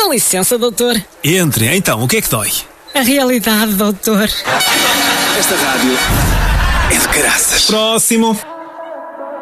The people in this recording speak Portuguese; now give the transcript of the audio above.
Com licença, doutor. Entre, então, o que é que dói? A realidade, doutor. Esta rádio é de graças. Próximo.